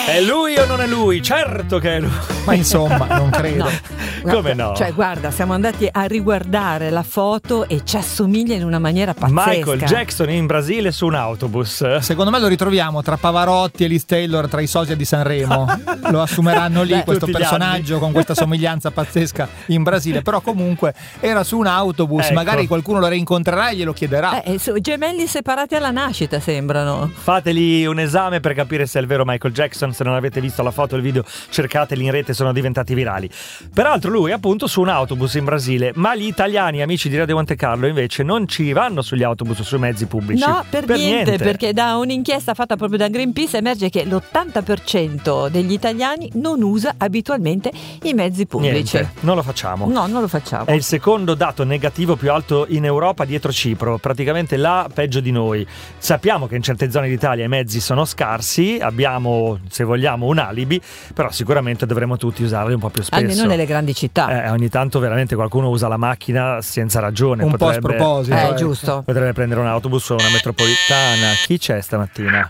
È lui o non è lui? Certo che è lui. Ma insomma, non credo. No. Come no? Cioè, guarda, siamo andati a riguardare la foto e ci assomiglia in una maniera pazzesca. Michael Jackson in Brasile su un autobus. Secondo me lo ritroviamo tra Pavarotti e Liz Taylor tra i sosia di Sanremo. Lo assumeranno lì questo tutti gli personaggio anni. con questa somiglianza pazzesca in Brasile. Però comunque era su un autobus, Ecco. magari qualcuno lo rincontrerà e glielo chiederà. Gemelli separati alla nascita sembrano. Fateli un esame per capire se è il vero Michael Jackson. Se non avete visto la foto e il video, cercateli in rete, sono diventati virali. Peraltro lui è appunto su un autobus in Brasile, ma gli italiani amici di Radio Monte Carlo invece non ci vanno sugli autobus o sui mezzi pubblici. No, per niente, perché da un'inchiesta fatta proprio da Greenpeace emerge che l'80% degli italiani non usa abitualmente i mezzi pubblici. Niente, non lo facciamo. No, non lo facciamo. È il secondo dato negativo più alto in Europa dietro Cipro, praticamente là peggio di noi. Sappiamo che in certe zone d'Italia i mezzi sono scarsi, abbiamo, se vogliamo, un alibi, però sicuramente dovremmo tutti usarli un po' più spesso. Almeno nelle grandi città. Ogni tanto veramente qualcuno usa la macchina senza ragione. Un po' a sproposito. Giusto. Potrebbe prendere un autobus o una metropolitana. Chi c'è stamattina?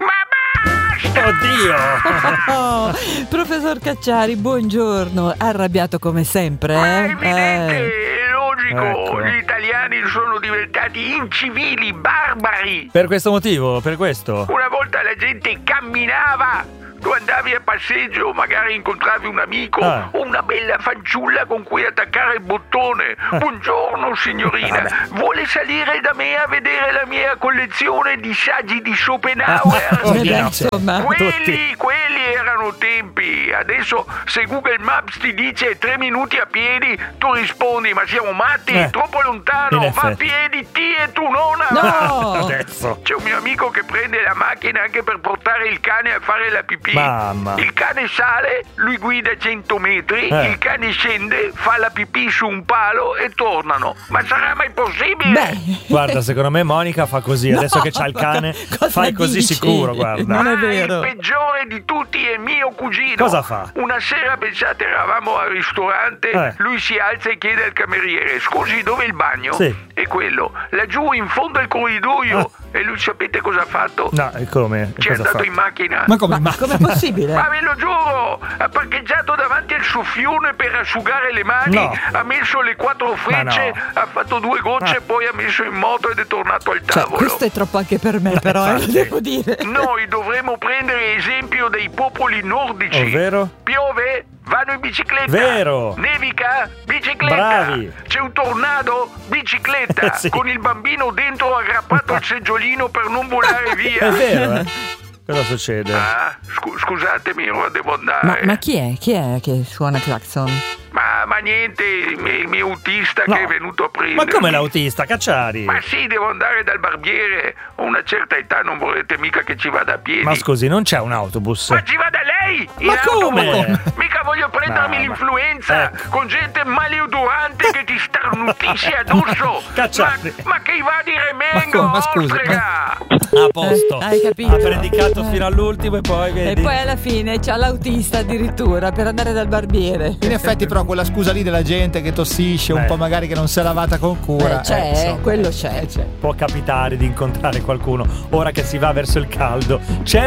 Oddio! Oh, professor Cacciari, buongiorno. Arrabbiato come sempre, Ma è evidente, è logico, Ecco. gli italiani sono diventati incivili, barbari. Per questo motivo, per questo. Una volta la gente camminava. Tu andavi a passeggio, magari incontravi un amico o una bella fanciulla con cui attaccare il bottone. Buongiorno signorina, vuole salire da me a vedere la mia collezione di saggi di Schopenhauer? Insomma. Quelli erano tempi. Adesso se Google Maps ti dice 3 minuti a piedi, tu rispondi: ma siamo matti, troppo lontano, in va a effetti. piedi ti e tu nonna. No! Adesso. C'è un mio amico che prende la macchina anche per portare il cane a fare la pipì. Mamma. Il cane sale, lui guida 100 metri, il cane scende, fa la pipì su un palo e tornano. Ma sarà mai possibile? Beh, Guarda, secondo me Monica fa così, adesso che c'ha il cane, cosa fai così dici? sicuro, guarda. Non è Ma vero. il peggiore di tutti è mio cugino. Cosa fa? Una sera, pensate, eravamo al ristorante, lui si alza e chiede al cameriere: scusi, dove è il bagno? Sì. E quello, laggiù in fondo al corridoio. E lui sapete cosa ha fatto? No, e come? Ci è Cosa andato fa? in macchina. Ma come? Ma com'è possibile? Ma ve lo giuro, ha parcheggiato davanti al soffione per asciugare le mani, No. ha messo le 4 frecce, no. ha fatto 2 gocce, poi ha messo in moto ed è tornato al Cioè, tavolo. questo è troppo anche per me, però, lo infatti. devo dire. Noi dovremmo prendere esempio dei popoli nordici. Ovvero? Piove? Vanno in bicicletta. Vero. Nevica? Bicicletta. Bravi. C'è un tornado? Bicicletta. Sì. Con il bambino dentro aggrappato al seggiolino per non volare via. È vero, eh? Cosa succede? Ah, scusatemi, ora devo andare. Ma chi è? Chi è che suona il clacson? Ma niente, il mio autista No. che è venuto a prendere. Ma come l'autista, Cacciari? Ma sì, devo andare dal barbiere. Ho una certa età, non vorrete mica che ci vada a piedi. Ma scusi, non c'è un autobus? Ma ci vada lei! Ma in come? autobus. Mica voglio prendermi Ma- l'influenza ecco. con gente maleodorante che ti starnutisce addosso. Cacciari. Ma che va di remengo, Ma scusi, ostrega! A posto. Hai capito? Ha predicato fino all'ultimo e poi E vedi. poi alla fine c'ha l'autista addirittura per andare dal barbiere. In effetti però quella scusa lì della gente che tossisce, un po' magari che non si è lavata con cura. C'è, insomma. quello c'è. Può capitare di incontrare qualcuno ora che si va verso il caldo. C'è